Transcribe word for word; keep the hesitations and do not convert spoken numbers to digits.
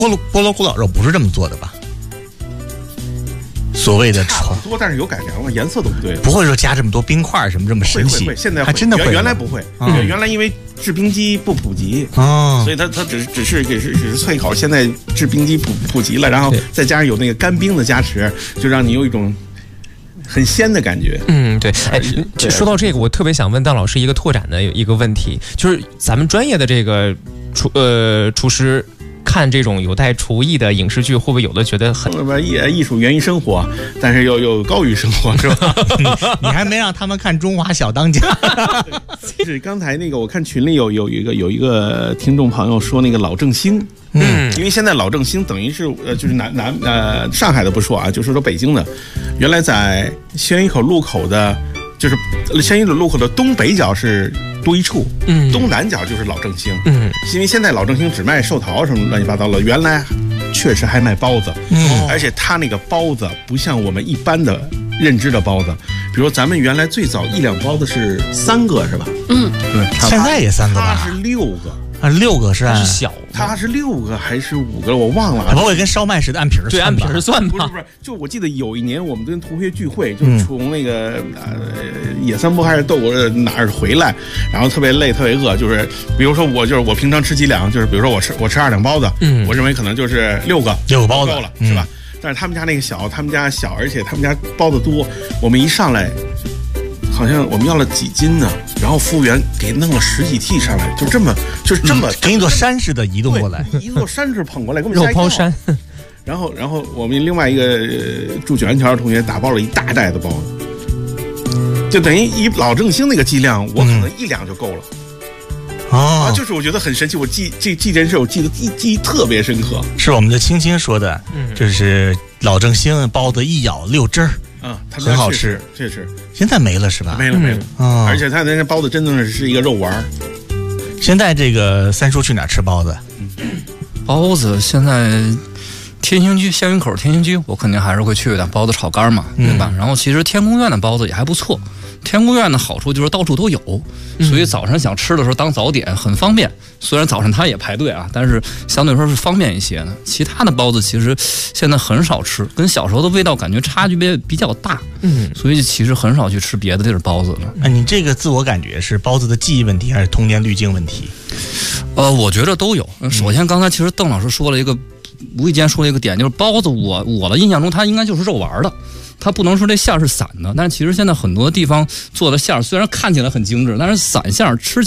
菠萝菠萝古老肉不是这么做的吧？所谓的差不多，但是有改良了，颜色都不对了。 不会说加这么多冰块什么这么神奇？ 会会会，现在还真的会。 原原来不会， 嗯、 原来因为制冰机不普及， 哦， 所以它它只只是只是只是脆口。现在制冰机普普及了，然后再加上有那个干冰的加持，就让你有一种很鲜的感觉。 嗯，对。哎，说到这个，我特别想问邓老师一个拓展的一个问题，就是咱们专业的这个厨呃厨师。看这种有带厨艺的影视剧，会不会有的觉得很艺艺术源于生活，但是又又高于生活，是吧？ 你还没让他们看《中华小当家》。 是刚才那个，我看群里有有一个有一个听众朋友说那个老正兴，嗯，因为现在老正兴等于是呃就是南南呃上海的不说啊，就是说北京的，原来在宣榆口路口的，就是宣榆口路口的东北角是多一处，嗯，东南角就是老正兴，嗯，因为现在老正兴只卖寿桃什么乱七八糟了，原来确实还卖包子，嗯，而且他那个包子不像我们一般的认知的包子，比如咱们原来最早一两包子是三个是吧？ 嗯，对，现在也三个吧？ 它是六个。 啊，六个是按是小， 它是六个还是五个？我忘了。 不会跟烧麦似的按皮儿算吧？ 对，按皮儿算吧。 不是不是，就我记得有一年我们跟同学聚会，就从那个、嗯、呃野三坡还是豆国哪儿回来，然后特别累特别饿，就是比如说我就是我平常吃几两，就是比如说我吃我吃二两包子，嗯，我认为可能就是六个六个包子够了、嗯、是吧？但是他们家那个小，他们家小，而且他们家包子多，我们一上来。好像我们要了几斤呢，然后服务员给弄了十几屉上来，就这么就是这么、嗯、 跟一座山似的移动过来， 一座山似捧过来，跟我们肉包山。 然后，然后我们另外一个、呃、住九元桥的同学打包了一大袋的包子，就等于以老正兴那个剂量，我可能一两就够了。 嗯、哦、 啊，就是我觉得很神奇，我记这这件事我记得记记忆特别深刻。 是我们的青青说的，嗯，就是老正兴包子一咬六汁儿。 啊、嗯， 很好吃， 确实。 现在没了是吧？ 没了没了。 嗯、 而且他那包子真的是一个肉丸。 现在这个三叔去哪儿吃包子？ 包子现在天兴居、宣榆口天兴居，我肯定还是会去的。包子炒肝嘛，对吧？嗯、然后其实天宫苑的包子也还不错。天宫苑的好处就是到处都有，所以早上想吃的时候当早点很方便。虽然早上它也排队啊，但是相对来说是方便一些的。其他的包子其实现在很少吃，跟小时候的味道感觉差距别比较大。嗯，所以其实很少去吃别的地儿包子了。 那、啊、你这个自我感觉是包子的记忆问题还是童年滤镜问题？ 呃，我觉得都有。首先，刚才其实邓老师说了一个，无意间说了一个点，就是包子我我的印象中它应该就是肉丸的。它不能说这馅儿是散的，但是其实现在很多地方做的馅儿虽然看起来很精致，但是散馅儿吃